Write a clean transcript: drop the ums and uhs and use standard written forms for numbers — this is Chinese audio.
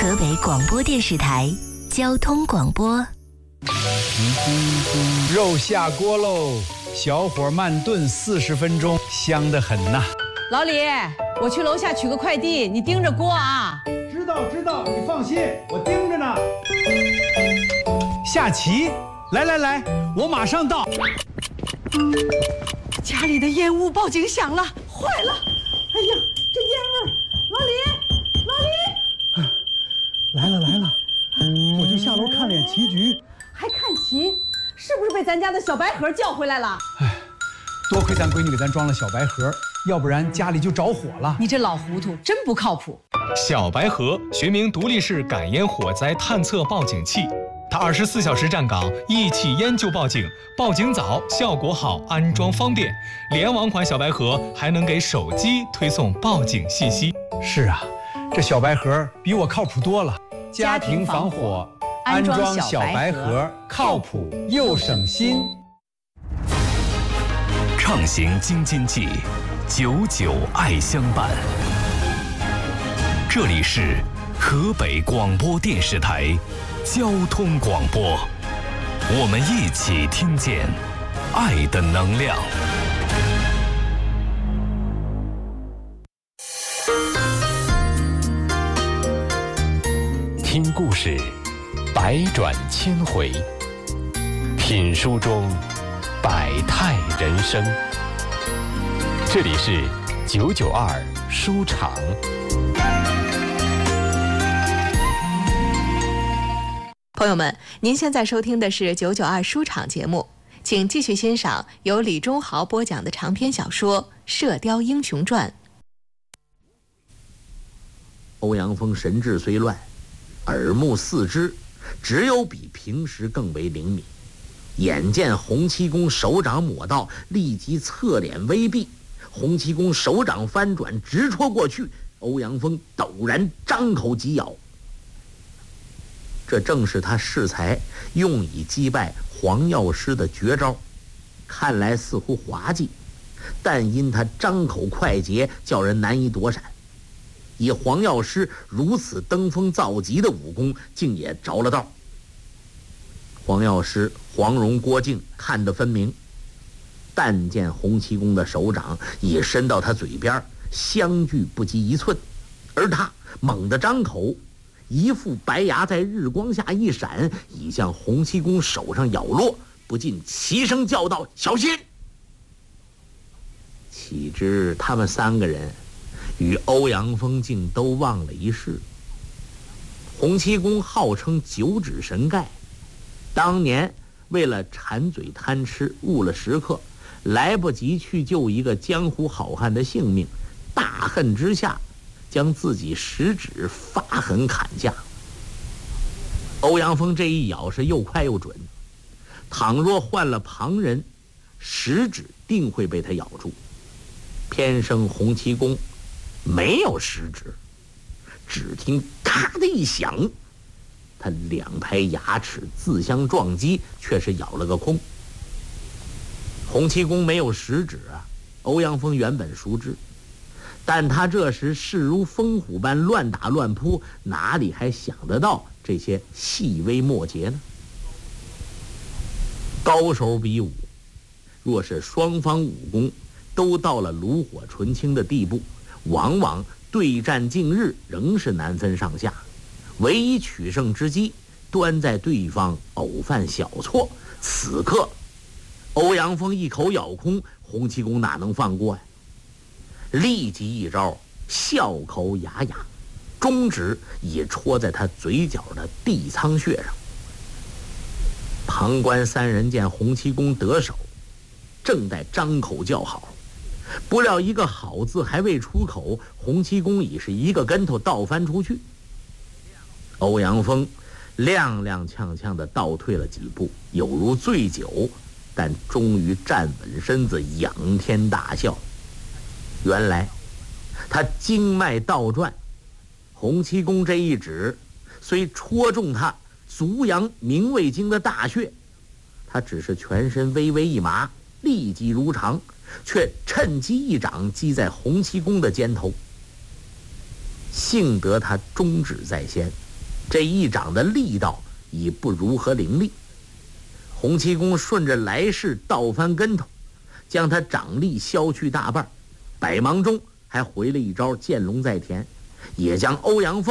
河北广播电视台交通广播。 肉下锅喽，小火慢炖40分钟，香得很呐。 老李，我去楼下取个快递，你盯着锅啊。 知道，你放心，我盯着呢。下棋，来，我马上到。 家里的烟雾报警响了，坏了！哎呀，这烟味儿！老李， 来了，我就下楼看脸棋局。 还看棋？是不是被咱家的小白盒叫回来了？ 哎，多亏咱闺女给咱装了小白盒，要不然家里就着火了。 你这老糊涂，真不靠谱。 小白盒学名独立式感烟火灾探测报警器，它24小时站岗，一起烟就报警，报警早，效果好，安装方便。联网款小白盒还能给手机推送报警信息。 是啊，这小白盒比我靠谱多了。家庭防火，安装小白盒，靠谱又省心。 畅行京津冀，99爱相伴。这里是河北广播电视台交通广播，我们一起听见爱的能量。听故事，百转千回；品书中，百态人生。这里是992书场。 朋友们，您现在收听的是992书场节目，请继续欣赏由李忠豪播讲的长篇小说《射雕英雄传》。 欧阳锋神志虽乱，耳目四肢只有比平时更为灵敏。眼见洪七公手掌抹到，立即侧脸微避。洪七公手掌翻转，直戳过去。欧阳锋陡然张口急咬。这正是他适才用以击败黄药师的绝招，看来似乎滑稽，但因他张口快捷，叫人难以躲闪。以黄药师如此登峰造极的武功，竟也着了道。黄药师黄蓉、郭靖看得分明，但见洪七公的手掌已伸到他嘴边，相距不及1寸，而他猛地张口，一副白牙在日光下一闪，已向洪七公手上咬落，不禁齐声叫道：“小心！”岂知他们3个人与欧阳锋竟都忘了一事。洪七公号称9指神丐，当年为了馋嘴贪吃，误了时刻，来不及去救一个江湖好汉的性命，大恨之下将自己食指发狠砍下。欧阳锋这一咬是又快又准，倘若换了旁人，食指定会被他咬住。偏生洪七公没有食指，只听咔的一响，他2排牙齿自相撞击，却是咬了个空。洪七公没有食指啊，欧阳锋原本熟知，但他这时势如风虎般乱打乱扑，哪里还想得到这些细微末节呢？高手比武，若是双方武功都到了炉火纯青的地步，往往对战近日仍是难分上下，唯一取胜之机端在对方偶犯小错。此刻欧阳锋一口咬空，洪七公哪能放过呀？立即一招笑口雅雅，中指已戳在他嘴角的地仓穴上。旁观3人见洪七公得手，正在张口叫好，不料一个好字还未出口，洪七公已是一个跟头倒翻出去。欧阳锋踉踉跄跄地倒退了几步，有如醉酒，但终于站稳身子，仰天大笑。原来他经脉倒转，洪七公这一指虽戳中他足阳明胃经的大穴，他只是全身微微一麻，立即如常，却趁机一掌击在洪七公的肩头。幸得他中指在先， 这一掌的力道已不如何凌厉。洪七公顺着来势倒翻跟头，将他掌力削去大半，百忙中还回了一招剑龙在田，也将欧阳锋